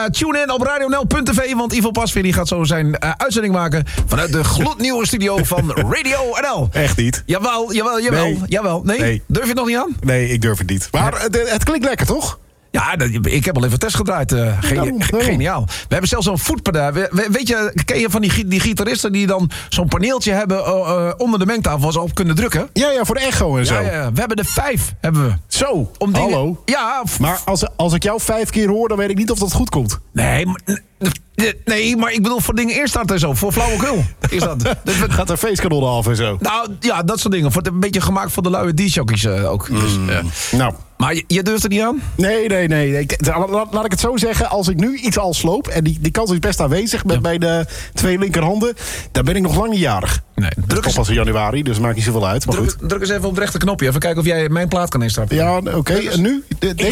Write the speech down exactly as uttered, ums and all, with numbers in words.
uh, tune in op radio n l punt t v, want Ivo Pasveer die gaat zo zijn uh, uitzending maken vanuit de gloednieuwe studio van Radio N L. Echt niet? Jawel, jawel, jawel. Nee. jawel. Nee? Nee. Durf je het nog niet aan? Nee, ik durf het niet. Maar het, het klinkt lekker, toch? Ja, dat, ik heb al even test gedraaid. Uh, ge- Daarom, daarom. Geniaal. We hebben zelfs zo'n voetpedaal. We, we, weet je, ken je van die, gi- die gitaristen die dan zo'n paneeltje hebben uh, uh, onder de mengtafel waar ze op kunnen drukken? Ja, ja, voor de echo en zo. Ja, ja, ja. We hebben er vijf, hebben we. Zo, Om dingen- hallo. Ja. f- Maar als, als ik jou vijf keer hoor, dan weet ik niet of dat goed komt. Nee, maar, nee, maar ik bedoel voor dingen eerst starten en zo. Voor flauwekul is dat. Dus we- Gaat er feestkanonnen af en zo. nou, ja, dat soort dingen. Voor, een beetje gemaakt voor de luie D-jockeys uh, ook. Dus, uh, Nou, maar je, je durft er niet aan? nee, nee, nee. nee. Ik- la- la- Laat ik het zo zeggen. Als ik nu iets al sloop, en die, die kans is best aanwezig met Ja. mijn uh, twee linkerhanden, dan ben ik nog lang niet jarig. Nee. Dat Druk komt eens, pas in januari, dus maakt niet zoveel uit. Maar goed. druk, druk eens even op het rechte knopje. Even kijken of jij mijn plaat kan instarten. Ja, oké. En nu? De- deze?